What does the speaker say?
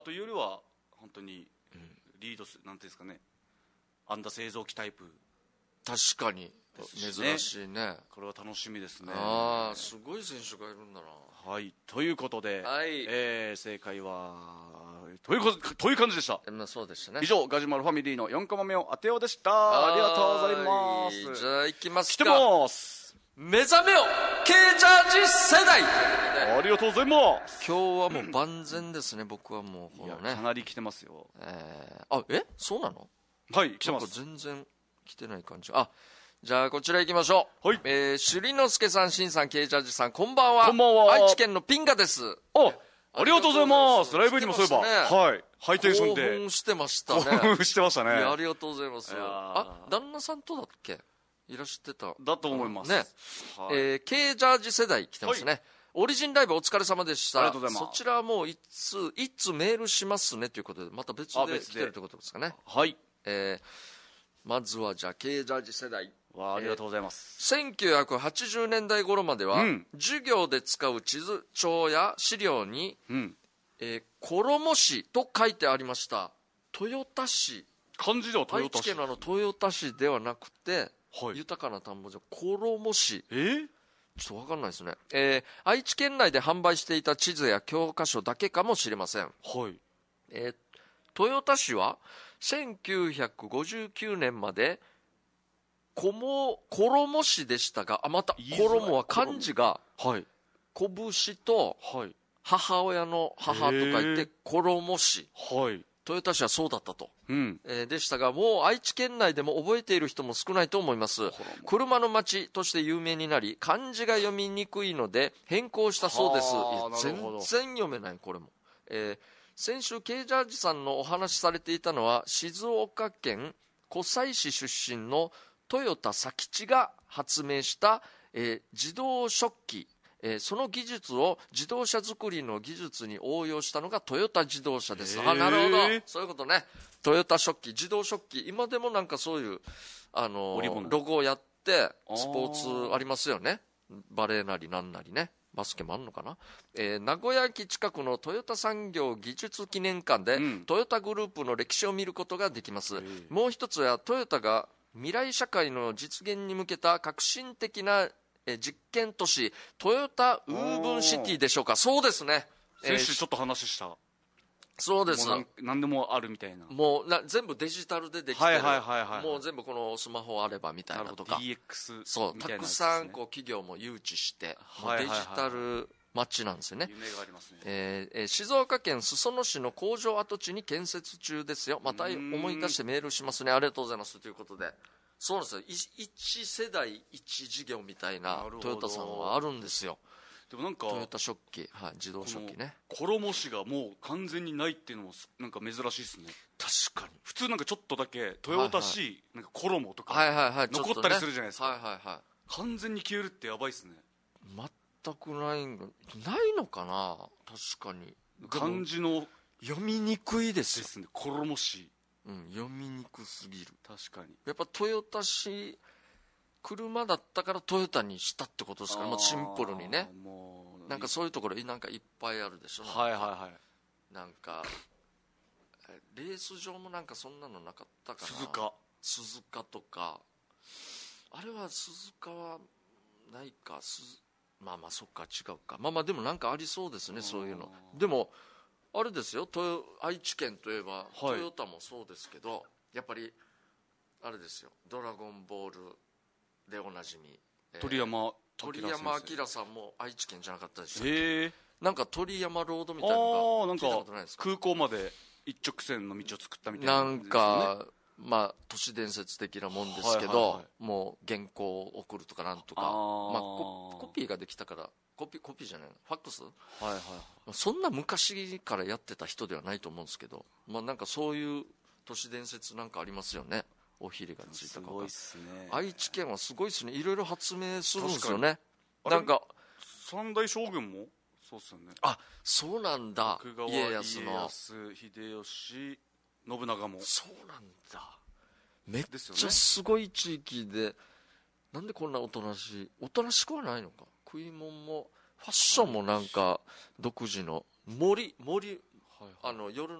というよりは本当にリードする、なんていうんですかね、安打製造機タイプ確かにですね。 珍しいね。 これは楽しみですね。 ああ、すごい選手がいるんだな。 はい、ということで、 はい正解はという感じでした。 まあそうでしたね。 以上、ガジュマルファミリーの4コマ目を当てようでした。ありがとうございます。 じゃあ行きますか。 来てます。 目覚めよ K ジャージ世代。 ありがとうございます。 今日はもう万全ですね。僕はもうこのね、 かなり来てますよ。 そうなの？ はい、来てまなんかす。 全然来てない感じ。じゃあこちら行きましょう。 はい。 首里之助さん、しんさん、K ジャージさん、こんばんは。 こんばんは。 愛知県のピンガです。 ありがとうございます。ライブにもそういえば、はい、ハイテンションで興奮してましたね。 興奮してましたね。 いや、ありがとうございます。旦那さんとだっけ？いらしてた。 だと思います。 ね。K ジャージ世代来てますね。オリジンライブお疲れ様でした。 ありがとうございます。 そちらはもういつメールしますねということで、また別で来てるってことですかね。 はい。 まずはじゃあ K ジャージ世代。 ありがとうございます。 1980年代頃までは、授業で使う地図帳や資料に、衣市と書いてありました。豊田市。 漢字では豊田市。 愛知県の豊田市ではなくて、豊かな田んぼじゃ衣市。ちょっと分かんないですね。愛知県内で販売していた地図や教科書だけかもしれません。豊田市は1959年まで衣市でしたが、また衣は漢字が拳と母親の母と書いて衣市。豊田市はそうだったと、でしたが、もう愛知県内でも覚えている人も少ないと思います。車の町として有名になり、漢字が読みにくいので変更したそうです。全然読めない、これも。先週 K ジャージさんのお話しされていたのは、静岡県湖西市出身の豊田佐吉が発明した、自動食器、その技術を自動車作りの技術に応用したのがトヨタ自動車です。なるほど、そういうことね。トヨタ食器、自動食器、今でもなんかそういうロゴをやってスポーツありますよね。バレーなりなんなりね、バスケもあるのかな。名古屋駅近くのトヨタ産業技術記念館で、トヨタグループの歴史を見ることができます。もう一つはトヨタが未来社会の実現に向けた革新的な実験都市トヨタウーブンシティでしょうか。そうですね。 先週ちょっと話した。 そうです。 何でもあるみたいな。 もう全部デジタルでできてる。もう全部このスマホあればみたいなとか。 DX そう、たくさんこう企業も誘致して、デジタル街なんですよね。 夢がありますね。 静岡県裾野市の工場跡地に建設中ですよ。また思い出してメールしますね。ありがとうございますということで。そうなんですよ。一世代一事業みたいなトヨタさんはあるんですよ。 でもなんかトヨタ食器、自動食器ね。 衣市がもう完全にないっていうのもなんか珍しいですね。 確かに。 普通なんかちょっとだけ豊田市なんか衣とか残ったりするじゃないですか。完全に消えるってやばいですね。 全くないのかな。確かに。 漢字の読みにくいですよ。 ですね。衣市。 読みにくすぎる。 確かに。 やっぱトヨタ市、車だったからトヨタにしたってことですから、もうシンプルにね。なんかそういうところなんかいっぱいあるでしょ。なんかレース場もなんかそんなのなかったかな。鈴鹿とか、あれは鈴鹿はないか。まあそっか、違うか。でもなんかありそうですね、そういうの。でもあれですよ、愛知県といえばトヨタもそうですけど、やっぱりあれですよ、ドラゴンボールでおなじみ鳥山明さんも愛知県じゃなかったでしたっけ。なんか鳥山ロードみたいなのが聞いたことないですか。 空港まで一直線の道を作ったみたいな、 なんか都市伝説的なもんですけど、もう原稿を送るとかなんとか、コピーができたからコピーじゃないの、ファックス、そんな昔からやってた人ではないと思うんですけど、なんかそういう都市伝説なんかありますよね。おひれがついたか。すごいっすね。愛知県はすごいっすね。いろいろ発明するんですよね。なんか三代将軍もそうっすよね。 そうなんだ。家康の秀吉信長もそうなんだ。めっちゃすごい地域で、なんでこんなおとなしくはないのか。食い物もファッションもなんか独自の森夜